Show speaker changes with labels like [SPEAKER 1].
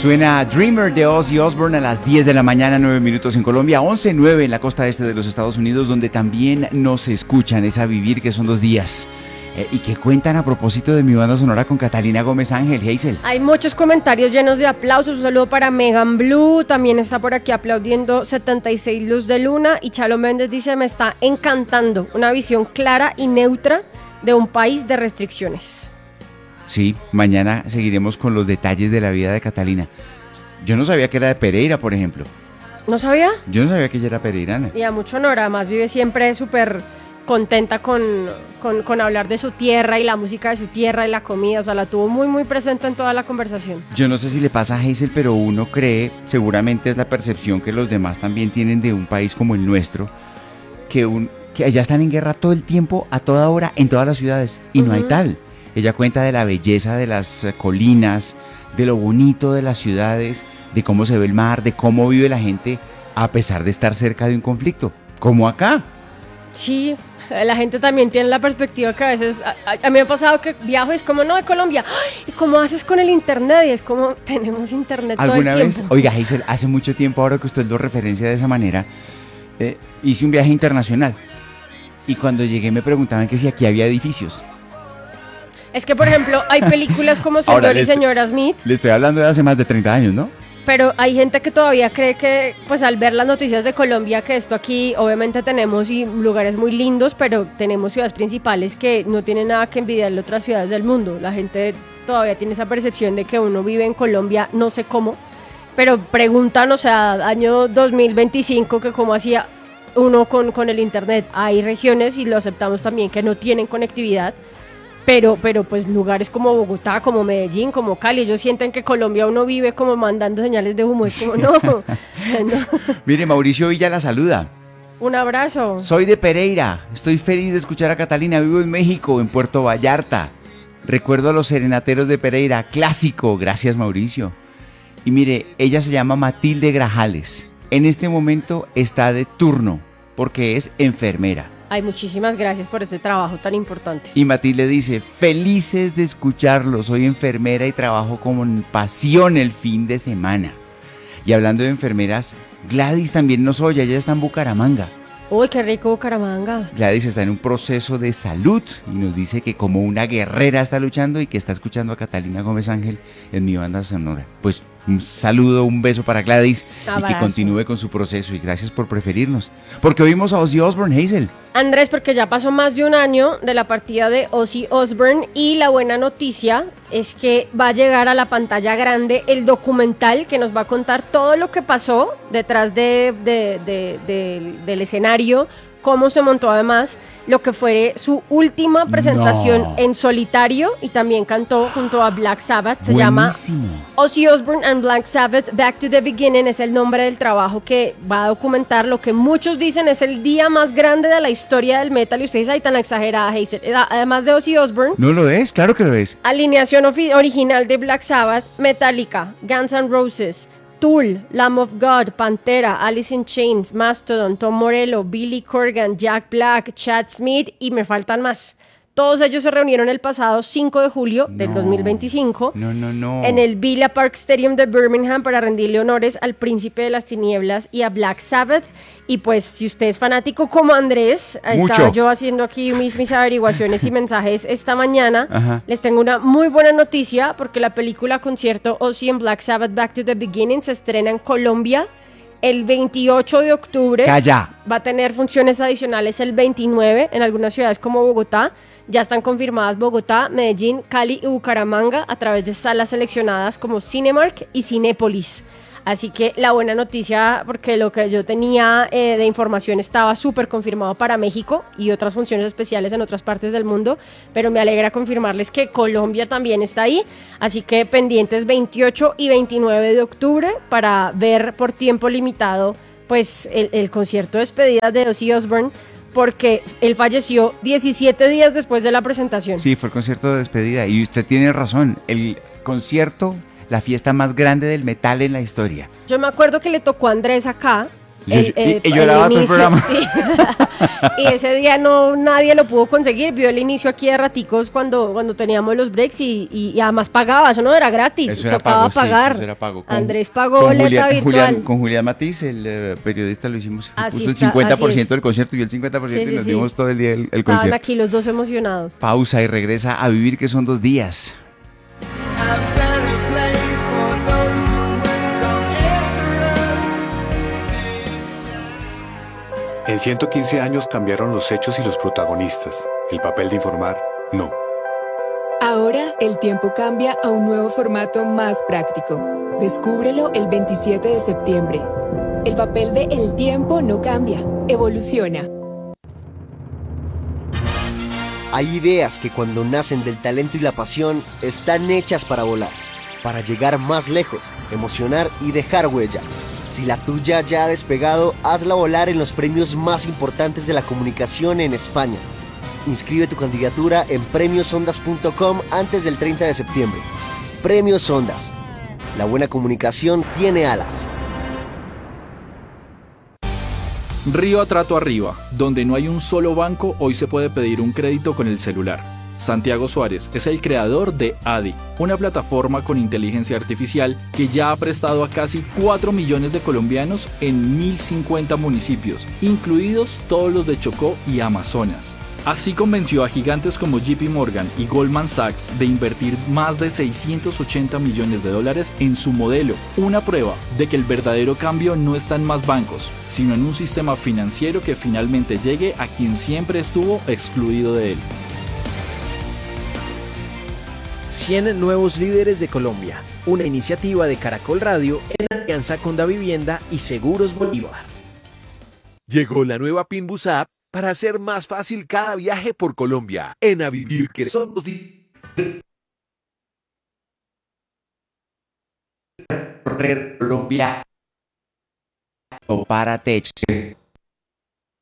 [SPEAKER 1] Suena Dreamer de Ozzy Osbourne a las 10 de la mañana, 9 minutos en Colombia, 11:09 en la costa este de los Estados Unidos, donde también nos escuchan. Es A Vivir, que son 2 días. Y que cuentan a propósito de mi banda sonora con Catalina Gómez Ángel, Hazel.
[SPEAKER 2] Hay muchos comentarios llenos de aplausos. Un saludo para Megan Blue, también está por aquí aplaudiendo 76 Luz de Luna. Y Chalo Méndez dice: me está encantando, una visión clara y neutra de un país de restricciones.
[SPEAKER 1] Sí, mañana seguiremos con los detalles de la vida de Catalina. Yo no sabía que era de Pereira, por ejemplo.
[SPEAKER 2] ¿No sabía?
[SPEAKER 1] Yo no sabía que ella era pereirana.
[SPEAKER 2] Y a mucho honor, además vive siempre súper contenta con hablar de su tierra y la música de su tierra y la comida. O sea, la tuvo muy, muy presente en toda la conversación.
[SPEAKER 1] Yo no sé si le pasa a Hazel, pero uno cree, seguramente es la percepción que los demás también tienen de un país como el nuestro, que allá están en guerra todo el tiempo, a toda hora, en todas las ciudades, y no hay tal. Ella cuenta de la belleza de las colinas, de lo bonito de las ciudades, de cómo se ve el mar, de cómo vive la gente a pesar de estar cerca de un conflicto, como acá.
[SPEAKER 2] Sí, la gente también tiene la perspectiva que a veces, a mí me ha pasado que viajo y es como, no, de Colombia, ¿y cómo haces con el internet? Y es como, tenemos internet todo el tiempo.
[SPEAKER 1] ¿Alguna vez? Oiga, Hazel, hace mucho tiempo, ahora que usted lo referencia de esa manera, hice un viaje internacional y cuando llegué me preguntaban que si aquí había edificios.
[SPEAKER 2] Es que, por ejemplo, hay películas como Señor y Señora Smith.
[SPEAKER 1] Le estoy hablando de hace más de 30 años, ¿no?
[SPEAKER 2] Pero hay gente que todavía cree que, pues al ver las noticias de Colombia, que esto aquí, obviamente tenemos lugares muy lindos, pero tenemos ciudades principales que no tienen nada que envidiarle a otras ciudades del mundo. La gente todavía tiene esa percepción de que uno vive en Colombia, no sé cómo, pero preguntan, o sea, año 2025, que cómo hacía uno con el internet. Hay regiones, y lo aceptamos también, que no tienen conectividad. Pero pues lugares como Bogotá, como Medellín, como Cali, ellos sienten que Colombia uno vive como mandando señales de humo. Es como, no.
[SPEAKER 1] Mire, Mauricio Villa la saluda.
[SPEAKER 2] Un abrazo.
[SPEAKER 1] Soy de Pereira, estoy feliz de escuchar a Catalina, vivo en México, en Puerto Vallarta. Recuerdo a los serenateros de Pereira, clásico, gracias Mauricio. Y mire, ella se llama Matilde Grajales. En este momento está de turno, porque es enfermera.
[SPEAKER 2] Ay, muchísimas gracias por este trabajo tan importante.
[SPEAKER 1] Y Matilde dice: felices de escucharlo, soy enfermera y trabajo con pasión el fin de semana. Y hablando de enfermeras, Gladys también nos oye, ella está en Bucaramanga.
[SPEAKER 2] Uy, qué rico Bucaramanga.
[SPEAKER 1] Gladys está en un proceso de salud y nos dice que como una guerrera está luchando y que está escuchando a Catalina Gómez Ángel en mi banda sonora. Pues un saludo, un beso para Gladys.
[SPEAKER 2] Abrazo.
[SPEAKER 1] Y que continúe con su proceso, y gracias por preferirnos. Porque oímos a Ozzy Osbourne, Hazel.
[SPEAKER 2] Andrés, porque ya pasó más de un año de la partida de Ozzy Osbourne, y la buena noticia es que va a llegar a la pantalla grande el documental que nos va a contar todo lo que pasó detrás del escenario, cómo se montó además lo que fue su última presentación en solitario, y también cantó junto a Black Sabbath. Se llama Ozzy Osbourne and Black Sabbath Back to the Beginning, es el nombre del trabajo que va a documentar lo que muchos dicen es el día más grande de la historia del metal, y ustedes ahí tan exagerada, Hazel. Además de Ozzy Osbourne,
[SPEAKER 1] No lo es, claro que lo es.
[SPEAKER 2] alineación original de Black Sabbath, Metallica, Guns N' Roses, Tool, Lamb of God, Pantera, Alice in Chains, Mastodon, Tom Morello, Billy Corgan, Jack Black, Chad Smith, y me faltan más. Todos ellos se reunieron el pasado 5 de julio del 2025 en el Villa Park Stadium de Birmingham para rendirle honores al Príncipe de las Tinieblas y a Black Sabbath. Y pues, si usted es fanático como Andrés, estaba yo haciendo aquí mis averiguaciones y mensajes esta mañana.
[SPEAKER 1] Ajá.
[SPEAKER 2] Les tengo una muy buena noticia, porque la película concierto Ozzy and Black Sabbath Back to the Beginning se estrena en Colombia el 28 de octubre.
[SPEAKER 1] ¡Calla!
[SPEAKER 2] Va a tener funciones adicionales el 29 en algunas ciudades como Bogotá. Ya están confirmadas Bogotá, Medellín, Cali y Bucaramanga a través de salas seleccionadas como Cinemark y Cinépolis. Así que la buena noticia, porque lo que yo tenía de información estaba súper confirmado para México y otras funciones especiales en otras partes del mundo, pero me alegra confirmarles que Colombia también está ahí. Así que pendientes 28 y 29 de octubre para ver por tiempo limitado pues el concierto de despedida de Ozzy Osbourne, porque él falleció 17 días después de la presentación.
[SPEAKER 1] Sí, fue el concierto de despedida y usted tiene razón, el concierto, la fiesta más grande del metal en la historia.
[SPEAKER 2] Yo me acuerdo que le tocó a Andrés acá
[SPEAKER 1] Y lloraba todo el programa.
[SPEAKER 2] Sí. Y ese día nadie lo pudo conseguir. Vio el inicio aquí de raticos cuando teníamos los breaks y además pagaba. Eso no era gratis.
[SPEAKER 1] Eso era
[SPEAKER 2] tocaba
[SPEAKER 1] pago,
[SPEAKER 2] pagar.
[SPEAKER 1] sí, eso era pago.
[SPEAKER 2] Andrés pagó boleta virtual.
[SPEAKER 1] Con Julián Matiz, el periodista, lo hicimos.
[SPEAKER 2] Así
[SPEAKER 1] puso
[SPEAKER 2] está,
[SPEAKER 1] el 50%
[SPEAKER 2] así es.
[SPEAKER 1] del concierto y el 50%
[SPEAKER 2] Sí,
[SPEAKER 1] y
[SPEAKER 2] sí,
[SPEAKER 1] nos
[SPEAKER 2] sí.
[SPEAKER 1] dimos todo el día el
[SPEAKER 2] Estaban
[SPEAKER 1] concierto.
[SPEAKER 2] aquí los dos emocionados.
[SPEAKER 1] Pausa y regresa a Vivir, que son 2 días.
[SPEAKER 3] En 115 años cambiaron los hechos y los protagonistas. El papel de informar, no.
[SPEAKER 4] Ahora el tiempo cambia a un nuevo formato más práctico. Descúbrelo el 27 de septiembre. El papel de El tiempo no cambia, evoluciona.
[SPEAKER 5] Hay ideas que cuando nacen del talento y la pasión están hechas para volar, para llegar más lejos, emocionar y dejar huella. Si la tuya ya ha despegado, hazla volar en los premios más importantes de la comunicación en España. Inscribe tu candidatura en premiosondas.com antes del 30 de septiembre. Premios Ondas. La buena comunicación tiene alas.
[SPEAKER 6] Río a Trato Arriba, donde no hay un solo banco, hoy se puede pedir un crédito con el celular. Santiago Suárez es el creador de ADI, una plataforma con inteligencia artificial que ya ha prestado a casi 4 millones de colombianos en 1050 municipios, incluidos todos los de Chocó y Amazonas. Así convenció a gigantes como JP Morgan y Goldman Sachs de invertir más de 680 millones de dólares en su modelo, una prueba de que el verdadero cambio no está en más bancos, sino en un sistema financiero que finalmente llegue a quien siempre estuvo excluido de él.
[SPEAKER 7] 100 nuevos líderes de Colombia, una iniciativa de Caracol Radio en alianza con Davivienda y Seguros Bolívar.
[SPEAKER 8] Llegó la nueva Pinbus App para hacer más fácil cada viaje por Colombia. En A Vivir, que son 2 días.
[SPEAKER 1] Colombia. O para Tech.